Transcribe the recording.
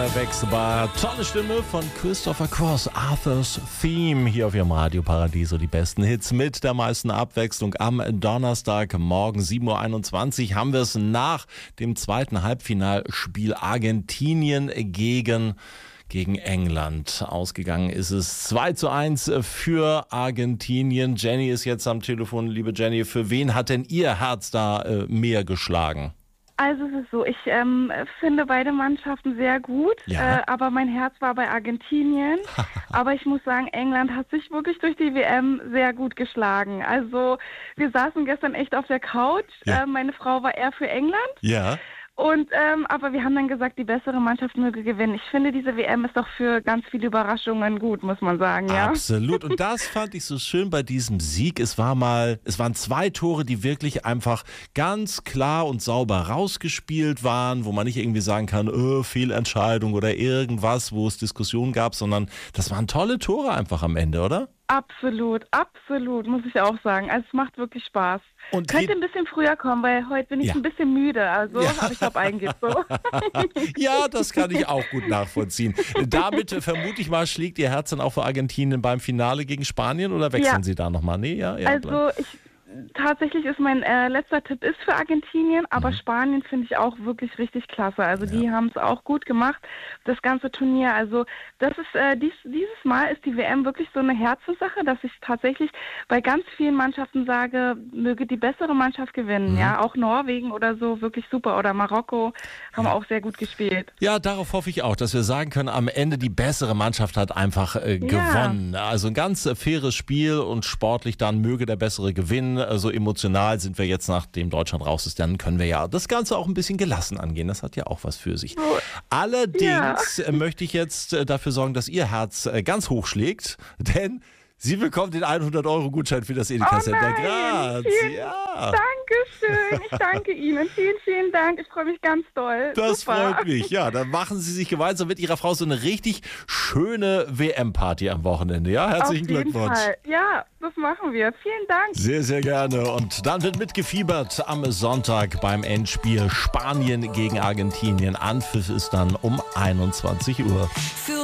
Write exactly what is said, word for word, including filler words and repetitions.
Wechselbar. Tolle Stimme von Christopher Cross, Arthur's Theme, hier auf Ihrem Radio Paradiso. Die besten Hits mit der meisten Abwechslung. Am Donnerstagmorgen sieben Uhr einundzwanzig haben wir es nach dem zweiten Halbfinalspiel Argentinien gegen gegen England. Ausgegangen ist es zwei zu eins für Argentinien. Jenny ist jetzt am Telefon. Liebe Jenny, für wen hat denn Ihr Herz da äh, mehr geschlagen? Also es ist so, ich ähm, finde beide Mannschaften sehr gut, Ja. äh, aber mein Herz war bei Argentinien. Aber ich muss sagen, England hat sich wirklich durch die W M sehr gut geschlagen. Also wir saßen gestern echt auf der Couch. Ja. Äh, meine Frau war eher für England. Ja. Und ähm, aber wir haben dann gesagt, die bessere Mannschaft möge gewinnen. Ich finde, diese W M ist doch für ganz viele Überraschungen gut, muss man sagen, ja. Absolut. Und das fand ich so schön bei diesem Sieg. Es war mal, es waren zwei Tore, die wirklich einfach ganz klar und sauber rausgespielt waren, wo man nicht irgendwie sagen kann, oh, Fehlentscheidung oder irgendwas, wo es Diskussionen gab, sondern das waren tolle Tore einfach am Ende, oder? Absolut, absolut, muss ich auch sagen. Also es macht wirklich Spaß. Und Könnte ein bisschen früher kommen, weil heute bin ich Ja. ein bisschen müde. Also, Ja. aber ich glaube eigentlich so. Ja, das kann ich auch gut nachvollziehen. Damit äh, vermute ich mal, schlägt Ihr Herz dann auch für Argentinien beim Finale gegen Spanien oder wechseln Ja. Sie da nochmal? Nee, ja, ja. Also ich tatsächlich ist mein äh, letzter Tipp ist für Argentinien, aber Mhm. Spanien finde ich auch wirklich richtig klasse. Also die Ja. haben es auch gut gemacht, das ganze Turnier. Also das ist äh, dies, dieses Mal ist die W M wirklich so eine Herzenssache, dass ich tatsächlich bei ganz vielen Mannschaften sage, möge die bessere Mannschaft gewinnen. Mhm. Ja, auch Norwegen oder so, wirklich super. Oder Marokko haben auch sehr gut gespielt. Ja, darauf hoffe ich auch, dass wir sagen können, am Ende die bessere Mannschaft hat einfach äh, Ja. gewonnen. Also ein ganz äh, faires Spiel und sportlich dann möge der bessere gewinnen. Also emotional sind wir jetzt, nachdem Deutschland raus ist, dann können wir ja das Ganze auch ein bisschen gelassen angehen. Das hat ja auch was für sich. Allerdings äh, möchte ich jetzt äh, dafür sorgen, dass Ihr Herz äh, ganz hoch schlägt, denn Sie bekommt den hundert Euro Gutschein für das Edeka Oh Center nein, Graz. vielen Ja. Dankeschön, ich danke Ihnen. Vielen, vielen Dank. Ich freue mich ganz doll. Das Super. freut mich. Ja, dann machen Sie sich gemeinsam mit Ihrer Frau so eine richtig schöne W M-Party am Wochenende. Ja, herzlichen Auf jeden Glückwunsch. Fall. Ja, das machen wir. Vielen Dank. Sehr, sehr gerne. Und dann wird mitgefiebert am Sonntag beim Endspiel Spanien gegen Argentinien. Anpfiff ist dann um einundzwanzig Uhr.